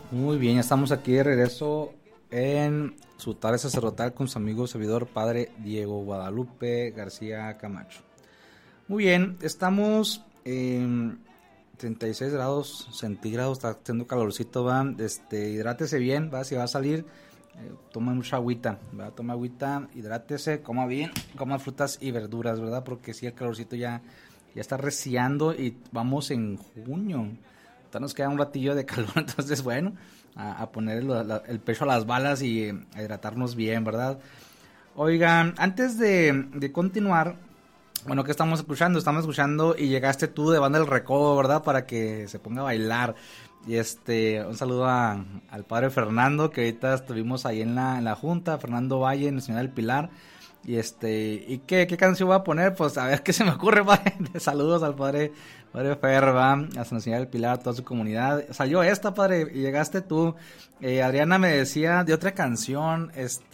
Muy bien, ya estamos aquí de regreso en su tarde sacerdotal con su amigo servidor Padre Diego Guadalupe García Camacho. Muy bien, estamos en 36 grados centígrados, está haciendo calorcito, va, hidrátese bien, va, si va a salir, toma mucha agüita, va, toma agüita, hidrátese, coma bien, coma frutas y verduras, ¿verdad? Porque si el calorcito ya está reciando y vamos en junio. Entonces nos queda un ratillo de calor, entonces bueno, a poner el pecho a las balas y a hidratarnos bien, ¿verdad? Oigan, antes de continuar, bueno, ¿qué estamos escuchando? Estamos escuchando Y Llegaste Tú de Banda El Recodo, ¿verdad? Para que se ponga a bailar. Y un saludo al padre Fernando, que ahorita estuvimos ahí en la junta, Fernando Valle, en el Señor del Pilar. ¿Y qué canción voy a poner? Pues a ver qué se me ocurre, padre. Saludos al padre Ferba, a San Señor del Pilar, a toda su comunidad. Salió esta, padre, Y Llegaste Tú. Adriana me decía de otra canción,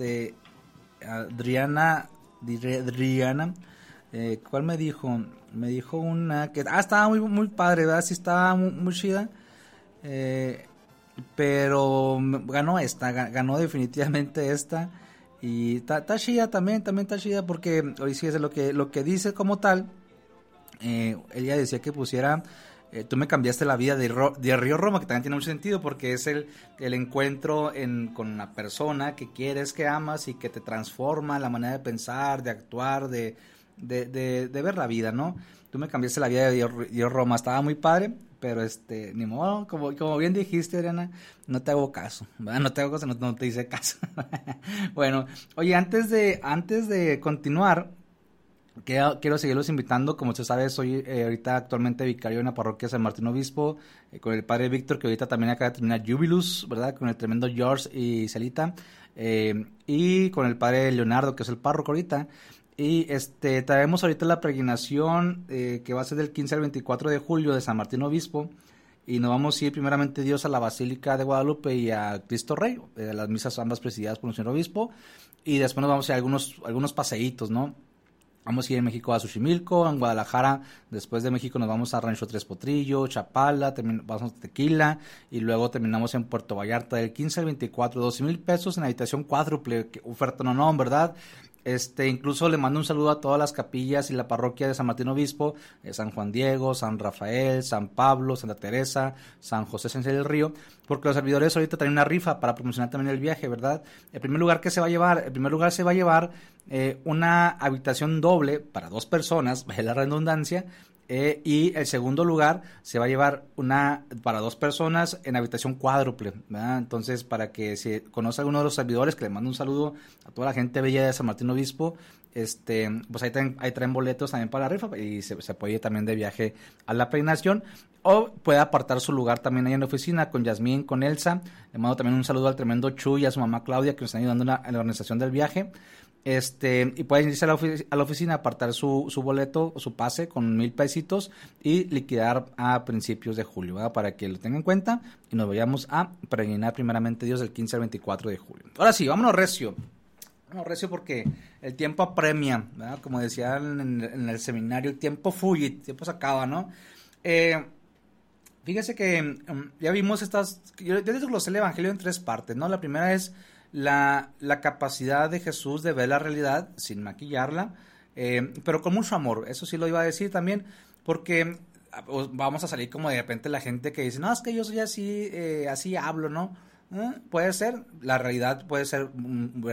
Adriana, ¿cuál me dijo? Me dijo una que, estaba muy, muy padre, ¿verdad? Sí, estaba muy, muy chida. Pero ganó ganó definitivamente esta. Y está chida también está chida porque hoy sí es lo que dice como tal. Ella decía que pusiera tú me cambiaste la vida de Río Roma, que también tiene mucho sentido porque es el encuentro con una persona que quieres, que amas y que te transforma la manera de pensar, de actuar, de ver la vida, ¿no? Tú me cambiaste la vida de Río Roma, estaba muy padre, pero ni modo, como bien dijiste, Adriana, no te hago caso, ¿verdad? No te hago caso, no te hice caso. Bueno, oye, antes de continuar, quiero seguirlos invitando. Como usted sabe, soy ahorita actualmente vicario en la parroquia San Martín Obispo, con el padre Víctor, que ahorita también acaba de terminar Jubilus, ¿verdad? Con el tremendo George y Celita, y con el padre Leonardo, que es el párroco ahorita. Y traemos ahorita la peregrinación que va a ser del 15 al 24 de julio de San Martín Obispo. Y nos vamos a ir primeramente Dios a la Basílica de Guadalupe y a Cristo Rey, las misas ambas presididas por un señor obispo. Y después nos vamos a ir a algunos paseitos, ¿no? Vamos a ir en México a Xochimilco, en Guadalajara, después de México nos vamos a Rancho Tres Potrillo, Chapala, vamos a Tequila, y luego terminamos en Puerto Vallarta del 15 al 24, 12,000 pesos en habitación cuádruple, oferta no, ¿verdad? Incluso le mando un saludo a todas las capillas y la parroquia de San Martín Obispo, San Juan Diego, San Rafael, San Pablo, Santa Teresa, San José San del Río, porque los servidores ahorita traen una rifa para promocionar también el viaje, ¿verdad? El primer lugar se va a llevar una habitación doble para 2 personas, vaya la redundancia, y el segundo lugar se va a llevar una para 2 personas en habitación cuádruple, ¿verdad? Entonces, para que si conoce a alguno de los servidores, que le mando un saludo a toda la gente bella de San Martín Obispo, pues ahí traen boletos también para la rifa y se puede ir también de viaje a la peregrinación, o puede apartar su lugar también ahí en la oficina con Yasmín, con Elsa. Le mando también un saludo al tremendo Chuy y a su mamá Claudia, que nos están ayudando en la organización del viaje. Y pueden irse a la oficina, apartar su boleto, su pase con 1,000 pesitos y liquidar a principios de julio, ¿verdad? Para que lo tengan en cuenta y nos vayamos a peregrinar primeramente Dios del 15 al 24 de julio. Ahora sí, vámonos recio porque el tiempo apremia, ¿verdad? Como decía en el seminario, el tiempo fluye, el tiempo se acaba, ¿no? Fíjese que ya vimos yo desglosé el evangelio en 3 partes, ¿no? La primera es la capacidad de Jesús de ver la realidad sin maquillarla, pero con mucho amor. Eso sí lo iba a decir también, porque vamos a salir como de repente la gente que dice, no, es que yo soy así, así hablo, ¿no? Puede ser, la realidad puede ser